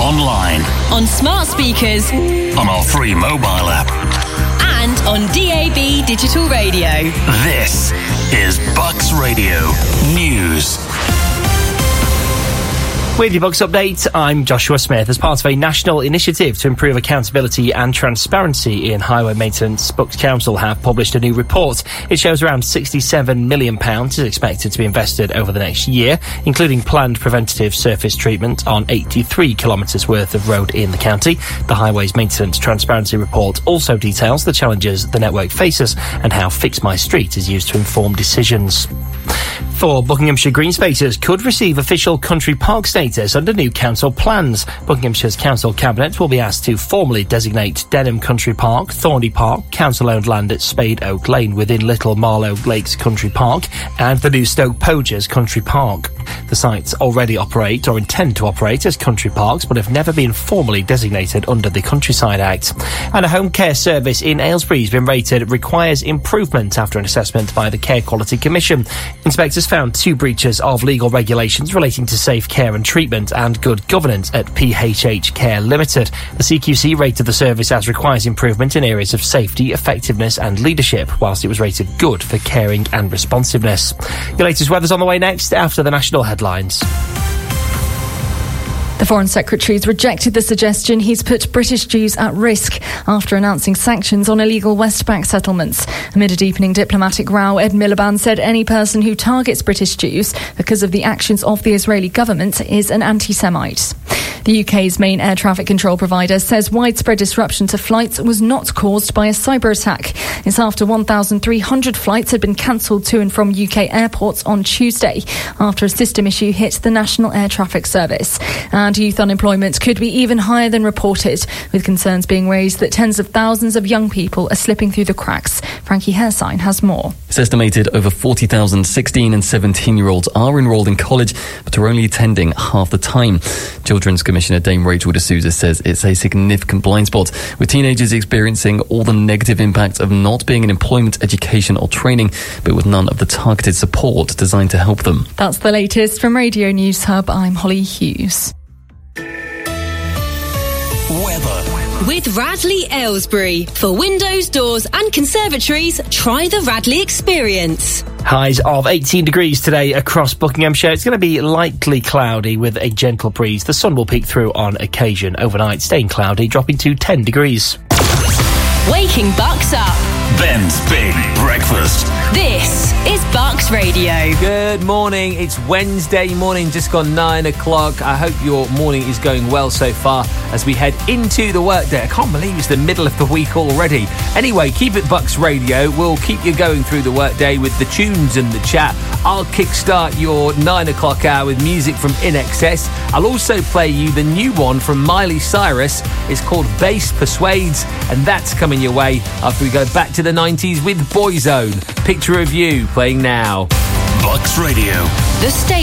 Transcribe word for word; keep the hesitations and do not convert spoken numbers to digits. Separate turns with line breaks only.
online,
on smart speakers,
on our free mobile app,
and on D A B digital radio.
This is Bucks Radio News.
With your Bucks update, I'm Joshua Smith. As part of a national initiative to improve accountability and transparency in highway maintenance, Bucks Council have published a new report. It shows around sixty-seven million pounds is expected to be invested over the next year, including planned preventative surface treatment on eighty-three kilometres worth of road in the county. The Highways Maintenance Transparency Report also details the challenges the network faces and how Fix My Street is used to inform decisions. Four Buckinghamshire green spaces could receive official country park status under new council plans. Buckinghamshire's council cabinet will be asked to formally designate Denham Country Park, Thorney Park, council-owned land at Spade Oak Lane within Little Marlow Lakes Country Park, and the new Stoke Poges Country Park. The sites already operate or intend to operate as country parks, but have never been formally designated under the Countryside Act. And a home care service in Aylesbury has been rated requires improvement after an assessment by the Care Quality Commission. Inspectors found two breaches of legal regulations relating to safe care and treatment and good governance at P H H Care Limited. The C Q C rated the service as requires improvement in areas of safety, effectiveness and leadership, whilst it was rated good for caring and responsiveness. Your latest weather's on the way next after the national headlines.
The Foreign Secretary's rejected the suggestion he's put British Jews at risk after announcing sanctions on illegal West Bank settlements. Amid a deepening diplomatic row, Ed Miliband said any person who targets British Jews because of the actions of the Israeli government is an anti-Semite. The U K's main air traffic control provider says widespread disruption to flights was not caused by a cyber attack. It's after one thousand three hundred flights had been cancelled to and from U K airports on Tuesday after a system issue hit the National Air Traffic Service. And youth unemployment could be even higher than reported, with concerns being raised that tens of thousands of young people are slipping through the cracks. Frankie Hairsign has more.
It's estimated over forty thousand sixteen and seventeen-year-olds are enrolled in college, but are only attending half the time. Children's Commissioner Dame Rachel D'Souza says it's a significant blind spot, with teenagers experiencing all the negative impacts of not being in employment, education or training, but with none of the targeted support designed to help them.
That's the latest from Radio News Hub. I'm Holly Hughes.
Weather.
With Radley Aylesbury. For windows, doors and conservatories, try the Radley experience.
Highs of eighteen degrees today across Buckinghamshire. It's going to be lightly cloudy with a gentle breeze. The sun will peek through on occasion. Overnight, staying cloudy, dropping to ten degrees.
Waking Bucks up.
Ben's Big Breakfast.
This is Bucks Radio.
Good morning. It's Wednesday morning, just gone nine o'clock. I hope your morning is going well so far as we head into the workday. I can't believe it's the middle of the week already. Anyway, keep it Bucks Radio. We'll keep you going through the workday with the tunes and the chat. I'll kickstart your nine o'clock hour with music from I N X S. I'll also play you the new one from Miley Cyrus. It's called Bass Persuades, and that's coming your way after we go back to the nineties with Boyzone. Picture of You playing now.
Bucks Radio.
The station.